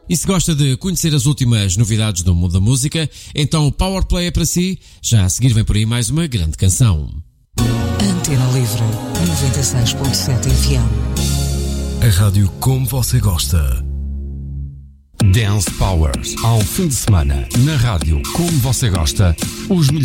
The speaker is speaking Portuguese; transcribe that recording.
E se gosta de conhecer as últimas novidades do mundo da música, então o Powerplay é para si. Já a seguir vem por aí mais uma grande canção. Antena Livre, 96.7 FM. A rádio como você gosta. Dance Powers, ao fim de semana, na rádio como você gosta, os melhores